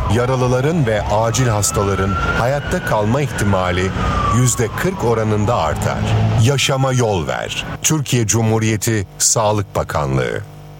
yaralıların ve acil hastaların hayatta kalma ihtimali %40 oranında artar. Yaşama yol ver. Türkiye Cumhuriyeti Sağlık Bakanlığı.